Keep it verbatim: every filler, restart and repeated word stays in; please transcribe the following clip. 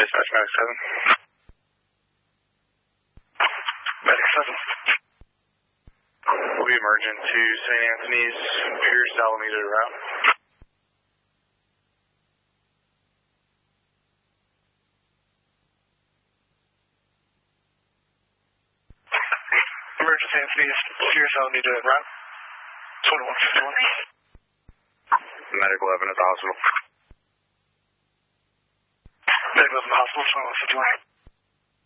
Dispatch Medic seven. Medic seven. We'll be emerging to Saint Anthony's, Pierce, Alameda route. Emergency Anthony's, Pierce, Alameda route. twenty-one fifty-one. Medic eleven at the hospital. Medic eleven at the hospital, twenty-one fifty-one.